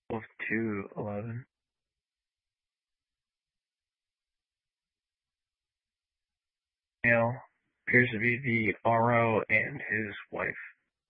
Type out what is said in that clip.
of 211. Male appears to be the RO and his wife.